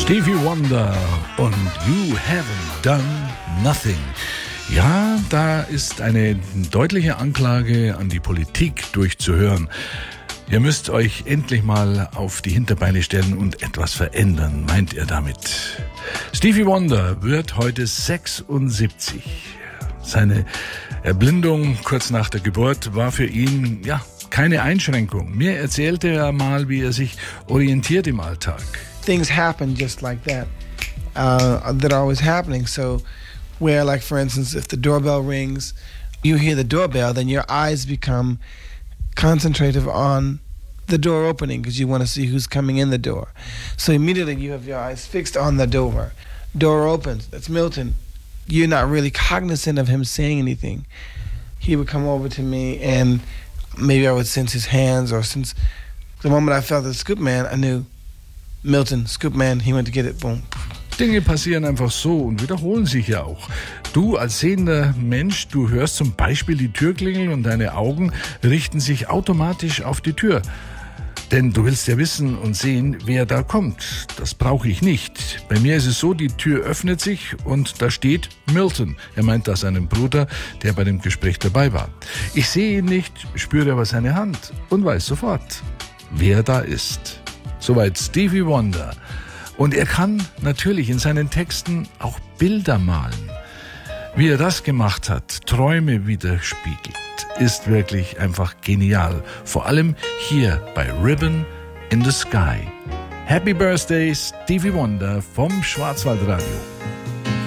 Stevie Wonder und You Haven't Done Nothing. Ja, da ist eine deutliche Anklage an die Politik durchzuhören. Ihr müsst euch endlich mal auf die Hinterbeine stellen und etwas verändern, meint er damit. Stevie Wonder wird heute 76. Seine Erblindung kurz nach der Geburt war für ihn, keine Einschränkung. Mir erzählte er mal, wie er sich orientiert im Alltag. Things happen just like that, that are always happening. So where, like, for instance, if the doorbell rings, you hear the doorbell, then your eyes become concentrative on the door opening because you want to see who's coming in the door. So immediately you have your eyes fixed on the door. Door opens. That's Milton. You're not really cognizant of him saying anything. He would come over to me and maybe I would sense his hands, or since the moment I felt the scoop man, I knew Milton, scoop man, he went to get it, boom. Dinge passieren einfach so und wiederholen sich ja auch. Du als sehender Mensch, du hörst zum Beispiel die Tür klingeln und deine Augen richten sich automatisch auf die Tür. Denn du willst ja wissen und sehen, wer da kommt. Das brauche ich nicht. Bei mir ist es so, die Tür öffnet sich und da steht Milton. Er meint da seinen Bruder, der bei dem Gespräch dabei war. Ich sehe ihn nicht, spüre aber seine Hand und weiß sofort, wer da ist. Soweit Stevie Wonder. Und er kann natürlich in seinen Texten auch Bilder malen. Wie er das gemacht hat, Träume widerspiegelt, ist wirklich einfach genial. Vor allem hier bei Ribbon in the Sky. Happy Birthday, Stevie Wonder vom Schwarzwaldradio.